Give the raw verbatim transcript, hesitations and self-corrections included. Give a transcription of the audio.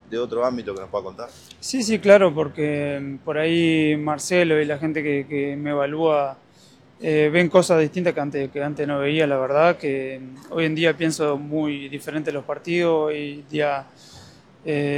de otro ámbito que nos pueda contar? Sí, sí, claro, porque por ahí Marcelo y la gente que, que me evalúa eh, ven cosas distintas que antes, que antes no veía, la verdad, que hoy en día pienso muy diferente los partidos, hoy día eh,